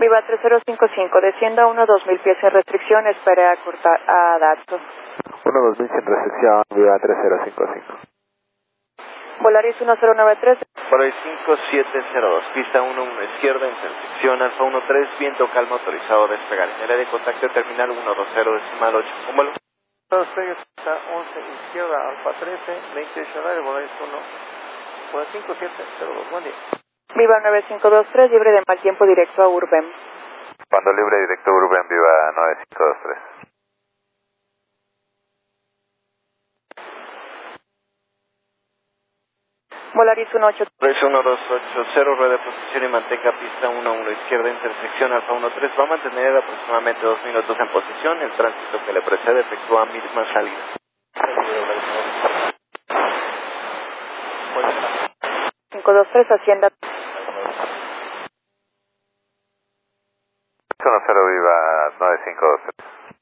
Viva 3055, descienda 1-2000 pies sin restricciones para cortar a datos. 1-2000 sin restricción, Viva 3055. Volaris 1093. Volaris 5702, pista 11 izquierda, intersección Alfa 13, viento calma, autorizado a despegar. Señal de contacto terminal 120 decimal 8. Un vuelo. Despegue, pista 11 izquierda, Alfa 13, 20 Chevrolet, Volaris 5702, buen día. Viva 9523, libre de mal tiempo directo a Urben. Cuando libre directo Urben, Viva 9523. Volaris 18. Volaris 1280, rueda de posición y mantenga pista 11 izquierda, intersección Alfa 13. Va a mantener aproximadamente 2 minutos en posición. El tránsito que le precede efectúa misma salida. 523, Hacienda. 10 Viva 9523.